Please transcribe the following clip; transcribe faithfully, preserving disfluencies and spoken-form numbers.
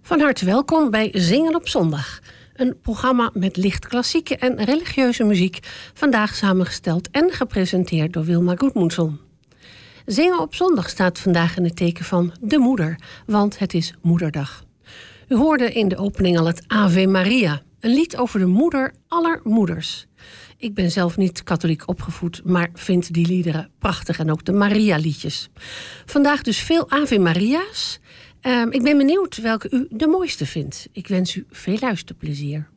Van harte welkom bij Zingen op Zondag. Een programma met licht klassieke en religieuze muziek. Vandaag samengesteld en gepresenteerd door Wilma Goedmoedson. Zingen op Zondag staat vandaag in het teken van de moeder, want het is Moederdag. U hoorde in de opening al het Ave Maria, een lied over de moeder aller moeders. Ik ben zelf niet katholiek opgevoed, maar vind die liederen prachtig en ook de Maria-liedjes. Vandaag dus veel Ave Maria's. Uh, ik ben benieuwd welke u de mooiste vindt. Ik wens u veel luisterplezier.